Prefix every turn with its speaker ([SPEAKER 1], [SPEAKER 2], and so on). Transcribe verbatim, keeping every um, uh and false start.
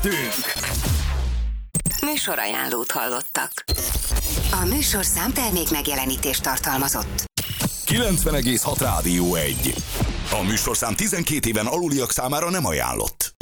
[SPEAKER 1] Műsorajánlót hallottak. A műsorszám termék megjelenítést tartalmazott.
[SPEAKER 2] kilencven egész hat Rádió egy. A műsorszám tizenkét éven aluliak számára nem ajánlott.